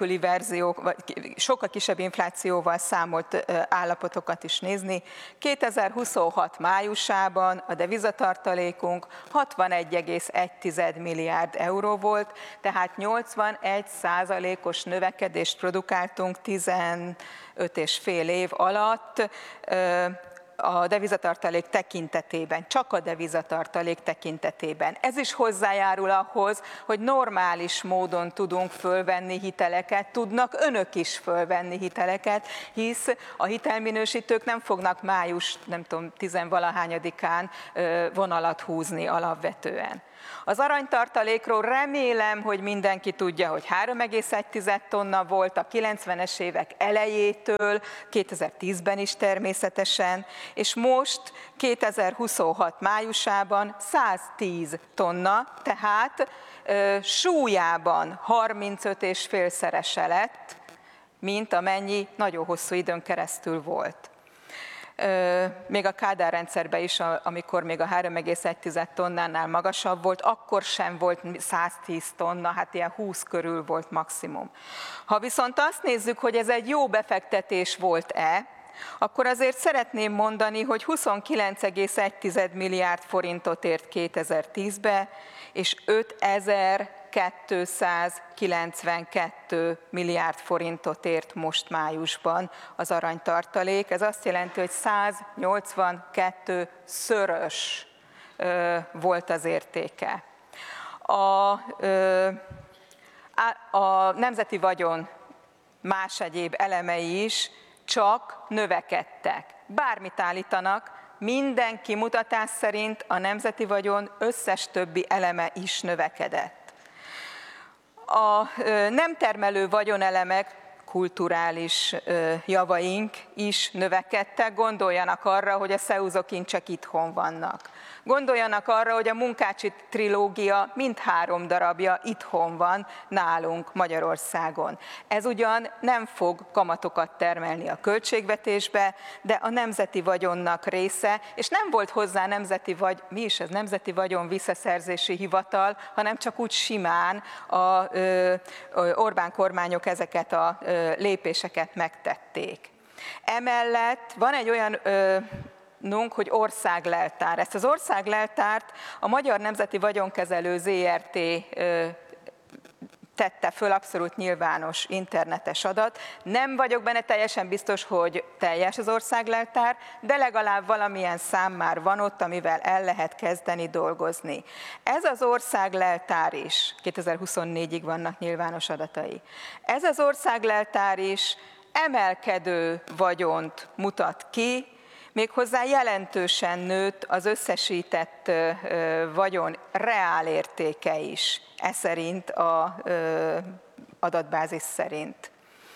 vagy sokkal kisebb inflációval számolt állapotokat is nézni. 2026 májusában a devizatartalékunk 61,1 milliárd euró volt, tehát 81%-os növekedést produkáltunk 15,5 év alatt, a devizatartalék tekintetében, csak a devizatartalék tekintetében. Ez is hozzájárul ahhoz, hogy normális módon tudunk fölvenni hiteleket, tudnak önök is fölvenni hiteleket, hisz a hitelminősítők nem fognak május, nem tudom, 10-valahányadikán vonalat húzni alapvetően. Az aranytartalékról remélem, hogy mindenki tudja, hogy 3,1 tonna volt a 90-es évek elejétől, 2010-ben is természetesen, és most 2026 májusában 110 tonna, tehát súlyában 35,5-szerese lett, mint amennyi nagyon hosszú időn keresztül volt. Még a Kádár rendszerben is, amikor még a 3,1 tonnánál magasabb volt, akkor sem volt 110 tonna, hát ilyen 20 körül volt maximum. Ha viszont azt nézzük, hogy ez egy jó befektetés volt-e, akkor azért szeretném mondani, hogy 29,1 milliárd forintot ért 2010-be, és 5292 milliárd forintot ért most májusban az aranytartalék. Ez azt jelenti, hogy 182-szörös volt az értéke. A nemzeti vagyon más egyéb elemei is csak növekedtek. Bármit állítanak, minden kimutatás szerint a nemzeti vagyon összes többi eleme is növekedett. A nem termelő vagyonelemek, kulturális javaink is növekedtek, gondoljanak arra, hogy a szeuzokincsek itthon vannak. Gondoljanak arra, hogy a Munkácsi trilógia mindhárom darabja itthon van nálunk Magyarországon. Ez ugyan nem fog kamatokat termelni a költségvetésbe, de a nemzeti vagyonnak része, és nem volt hozzá nemzeti vagyon visszaszerzési hivatal, hanem csak úgy simán a Orbán kormányok ezeket a lépéseket megtették. Emellett van egy olyan hogy országleltár. Ezt az országleltárt a Magyar Nemzeti Vagyonkezelő ZRT tette föl, abszolút nyilvános internetes adat. Nem vagyok benne teljesen biztos, hogy teljes az országleltár, de legalább valamilyen szám már van ott, amivel el lehet kezdeni dolgozni. Ez az országleltár is, 2024-ig vannak nyilvános adatai, ez az országleltár is emelkedő vagyont mutat ki, méghozzá jelentősen nőtt az összesített vagyon reálértéke is, szerint az adatbázis szerint.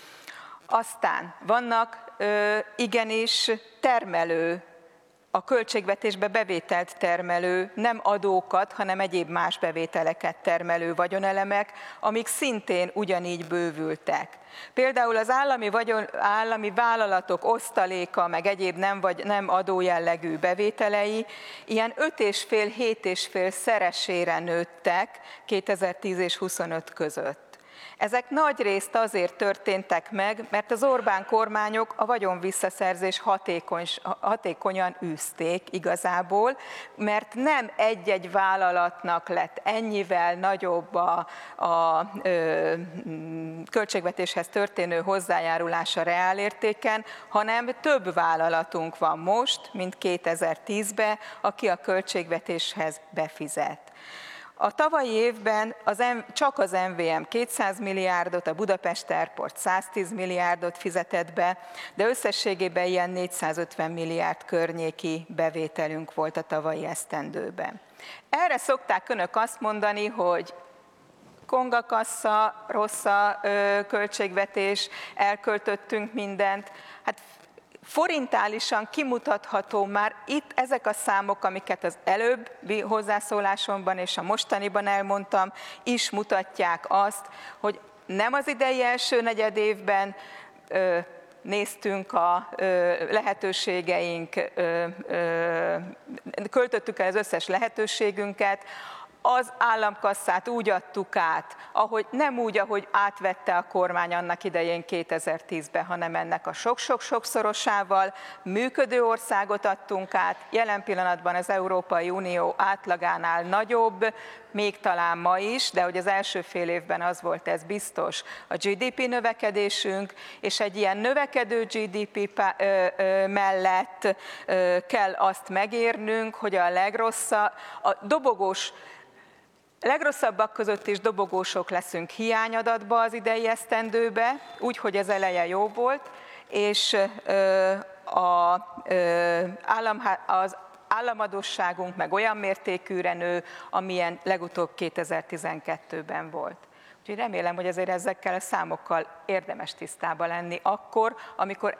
Aztán vannak igenis termelő, a költségvetésbe bevételt termelő, nem adókat, hanem egyéb más bevételeket termelő vagyonelemek, amik szintén ugyanígy bővültek. Például az állami vállalatok osztaléka, meg egyéb nem adójellegű bevételei ilyen 5,5-7,5 szeresére nőttek 2010 és 25 között. Ezek nagy részt azért történtek meg, mert az Orbán kormányok a vagyonvisszaszerzés hatékonyan űzték igazából, mert nem egy-egy vállalatnak lett ennyivel nagyobb a költségvetéshez történő hozzájárulása reálértéken, hanem több vállalatunk van most, mint 2010-ben, aki a költségvetéshez befizet. A tavalyi évben csak az MVM 200 milliárdot, a Budapest Airport 110 milliárdot fizetett be, de összességében ilyen 450 milliárd környéki bevételünk volt a tavalyi esztendőben. Erre szokták önök azt mondani, hogy kongakassa, rossz a költségvetés, elköltöttünk mindent. Hát forintálisan kimutatható már itt ezek a számok, amiket az előbbi hozzászólásomban és a mostaniban elmondtam, is mutatják azt, hogy nem az idei első negyedévben néztünk a lehetőségeink, költöttük el az összes lehetőségünket, az államkasszát úgy adtuk át, nem úgy, ahogy átvette a kormány annak idején 2010-ben, hanem ennek a sok-sok-sokszorosával. Működő országot adtunk át, jelen pillanatban az Európai Unió átlagánál nagyobb, még talán ma is, de hogy az első fél évben az volt, ez biztos, a GDP növekedésünk, és egy ilyen növekedő GDP mellett kell azt megérnünk, hogy a legrosszabbak között is dobogósok leszünk hiányadatba az idei esztendőbe, úgyhogy az eleje jó volt, és az államadósságunk meg olyan mértékűre nő, amilyen legutóbb 2012-ben volt. Úgyhogy remélem, hogy azért ezekkel a számokkal érdemes tisztában lenni akkor, amikor